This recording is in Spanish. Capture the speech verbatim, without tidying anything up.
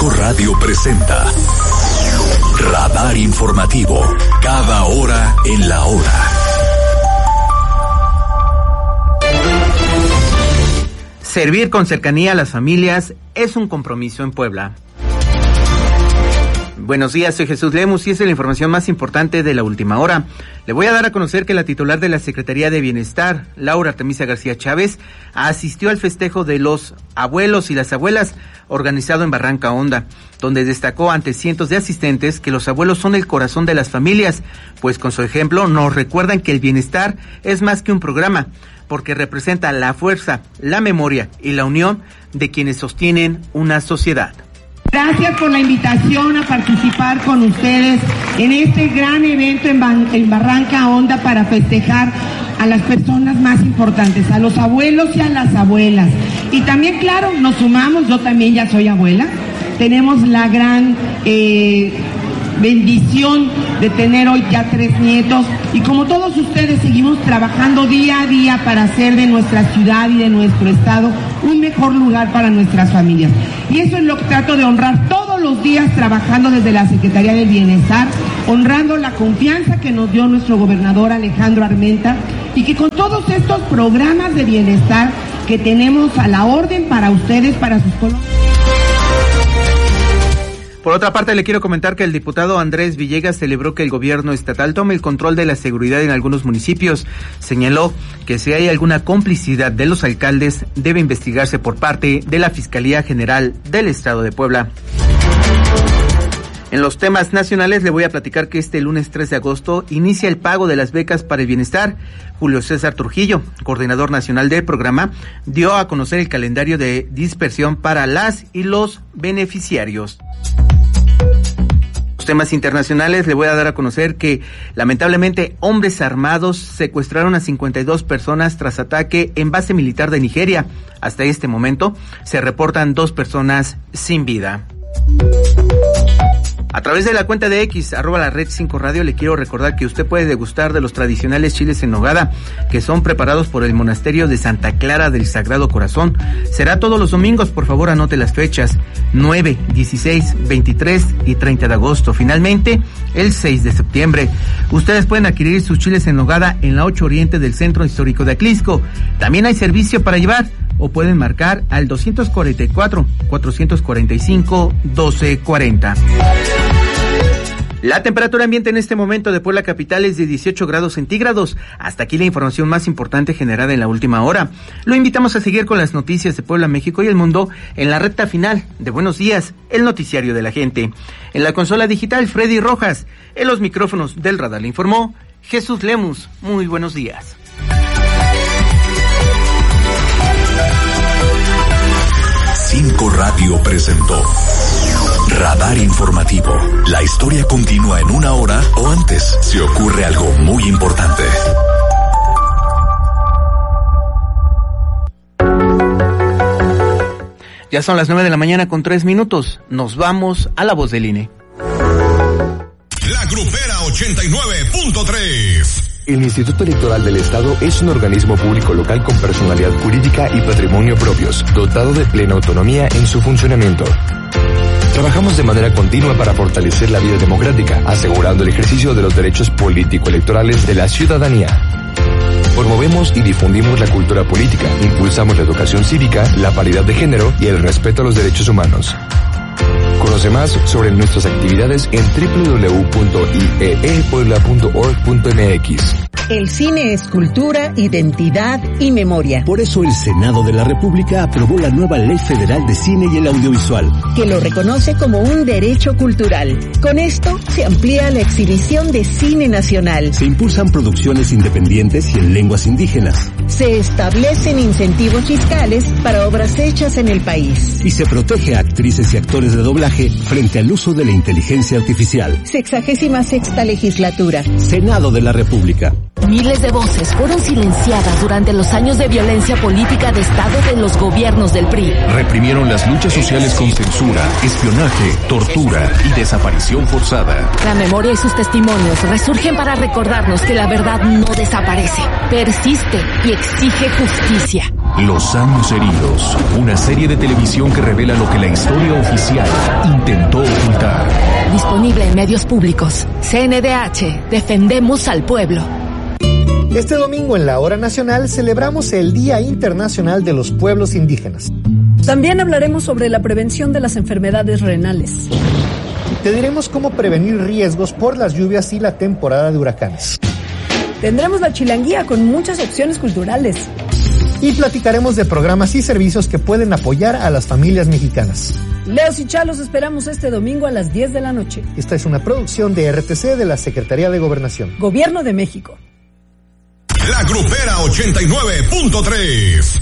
Cinco Radio presenta Radar Informativo, cada hora en la hora. Servir con cercanía a las familias es un compromiso en Puebla. Buenos días, soy Jesús Lemus y esta es la información más importante de la última hora. Le voy a dar a conocer que la titular de la Secretaría de Bienestar, Laura Artemisa García Chávez, asistió al festejo de los abuelos y las abuelas organizado en Barranca Honda, donde destacó ante cientos de asistentes que los abuelos son el corazón de las familias, pues con su ejemplo nos recuerdan que el bienestar es más que un programa, porque representa la fuerza, la memoria y la unión de quienes sostienen una sociedad. Gracias por la invitación a participar con ustedes en este gran evento en, Ban- en Barranca Honda para festejar a las personas más importantes, a los abuelos y a las abuelas. Y también, claro, nos sumamos, yo también ya soy abuela, tenemos la gran eh, bendición de tener hoy ya tres nietos y como todos ustedes seguimos trabajando día a día para hacer de nuestra ciudad y de nuestro estado un mejor lugar para nuestras familias. Y eso es lo que trato de honrar todos los días trabajando desde la Secretaría del Bienestar, honrando la confianza que nos dio nuestro gobernador Alejandro Armenta y que con todos estos programas de bienestar que tenemos a la orden para ustedes, para sus colonias. Por otra parte, le quiero comentar que el diputado Andrés Villegas celebró que el gobierno estatal tome el control de la seguridad en algunos municipios. Señaló que si hay alguna complicidad de los alcaldes, debe investigarse por parte de la Fiscalía General del Estado de Puebla. En los temas nacionales le voy a platicar que este lunes tres de agosto inicia el pago de las becas para el bienestar. Julio César Trujillo, coordinador nacional del programa, dio a conocer el calendario de dispersión para las y los beneficiarios. Los temas internacionales le voy a dar a conocer que lamentablemente hombres armados secuestraron a cincuenta y dos personas tras ataque en base militar de Nigeria. Hasta este momento se reportan dos personas sin vida. A través de la cuenta de X, arroba la red cinco radio, le quiero recordar que usted puede degustar de los tradicionales chiles en nogada, que son preparados por el monasterio de Santa Clara del Sagrado Corazón. Será todos los domingos, por favor anote las fechas, nueve, dieciséis, veintitrés y treinta de agosto. Finalmente, el seis de septiembre. Ustedes pueden adquirir sus chiles en nogada en la ocho Oriente del Centro Histórico de Atlisco. También hay servicio para llevar, o pueden marcar al dos cuatro cuatro, cuatro cuatro cinco, uno dos cuatro cero. La temperatura ambiente en este momento de Puebla capital es de dieciocho grados centígrados. Hasta aquí la información más importante generada en la última hora. Lo invitamos a seguir con las noticias de Puebla, México y el mundo en la recta final de Buenos Días, el noticiario de la gente. En la consola digital, Freddy Rojas. En los micrófonos del radar le informó Jesús Lemus. Muy buenos días. Cinco Radio presentó Radar Informativo. La historia continúa en una hora o antes si ocurre algo muy importante. Ya son las nueve de la mañana con tres minutos. Nos vamos a la voz del I N E. La Grupera ochenta y nueve punto tres. El Instituto Electoral del Estado es un organismo público local con personalidad jurídica y patrimonio propios, dotado de plena autonomía en su funcionamiento. Trabajamos de manera continua para fortalecer la vida democrática, asegurando el ejercicio de los derechos político-electorales de la ciudadanía. Promovemos y difundimos la cultura política, impulsamos la educación cívica, la paridad de género y el respeto a los derechos humanos. Conoce más sobre nuestras actividades en doble u doble u doble u punto i e e puebla punto org punto m x. El cine es cultura, identidad y memoria. Por eso el Senado de la República aprobó la nueva Ley Federal de Cine y el Audiovisual, que lo reconoce como un derecho cultural. Con esto se amplía la exhibición de cine nacional. Se impulsan producciones independientes y en lenguas indígenas. Se establecen incentivos fiscales para obras hechas en el país. Y se protege a actrices y actores de doblaje frente al uso de la inteligencia artificial. Sexagésima sexta legislatura. Senado de la República. Miles de voces fueron silenciadas durante los años de violencia política de Estado de los gobiernos del P R I. Reprimieron las luchas sociales con censura, espionaje, tortura y desaparición forzada. La memoria y sus testimonios resurgen para recordarnos que la verdad no desaparece, persiste y exige justicia. Los años heridos, una serie de televisión que revela lo que la historia oficial intentó ocultar. Disponible en medios públicos. C N D H, defendemos al pueblo. Este domingo en la Hora Nacional celebramos el Día Internacional de los Pueblos Indígenas. También hablaremos sobre la prevención de las enfermedades renales. Te diremos cómo prevenir riesgos por las lluvias y la temporada de huracanes. Tendremos la chilanguía con muchas opciones culturales. Y platicaremos de programas y servicios que pueden apoyar a las familias mexicanas. Leos y Chalos esperamos este domingo a las diez de la noche. Esta es una producción de R T C de la Secretaría de Gobernación. Gobierno de México. La Grupera ochenta y nueve punto tres.